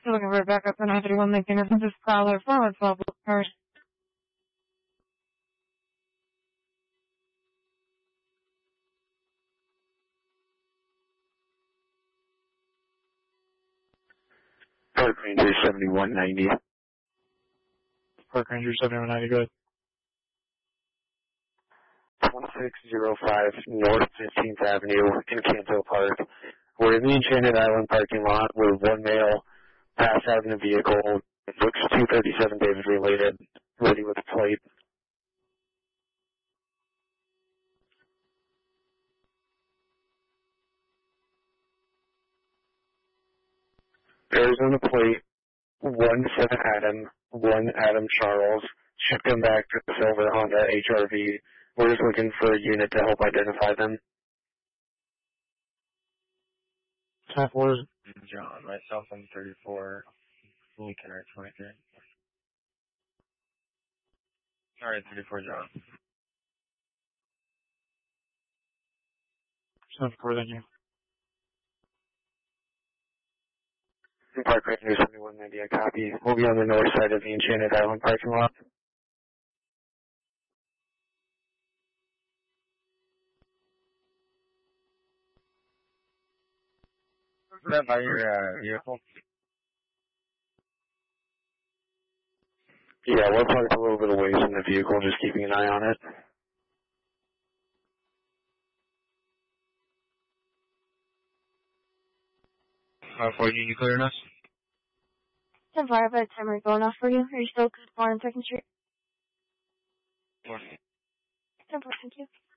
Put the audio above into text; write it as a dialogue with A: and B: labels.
A: Still looking for backup on 931 Lincoln. This is Prowler 412 cars.
B: Park Ranger 7190.
A: Park Ranger 7190, good.
B: 1605 North 15th Avenue in Canto Park. We're in the Enchanted Island parking lot with one male pass out in a vehicle. It looks 237 David related, ready with a plate. Arizona plate, 17 Adam, 1 Adam Charles. Shipped them back to the silver Honda HRV. We're just looking for a unit to help identify them.
A: Type what is it?
C: John, myself, I'm 34. Lincoln, right, 23. Alright, 34, John.
A: Sounds cool, thank you.
B: Park Ranger 7190, I copy. We'll be on the north side of the Enchanted Island parking lot.
C: Is that by your vehicle?
B: Yeah, we're parked a little bit away from the vehicle, just keeping an eye on it.
C: For you clearing us?
A: 10-5, I have timer going off for you. Are you still on 2nd Street? 10-4, thank you.